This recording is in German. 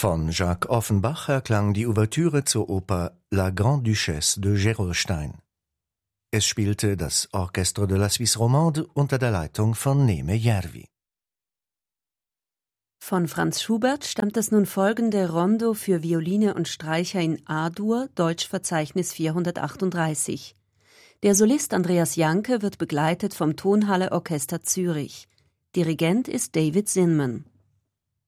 Von Jacques Offenbach erklang die Ouvertüre zur Oper La Grande Duchesse de Gerolstein. Es spielte das Orchestre de la Suisse Romande unter der Leitung von Neeme Järvi. Von Franz Schubert stammt das nun folgende Rondo für Violine und Streicher in A-Dur, Deutschverzeichnis 438. Der Solist Andreas Janke wird begleitet vom Tonhalle Orchester Zürich. Dirigent ist David Zinman.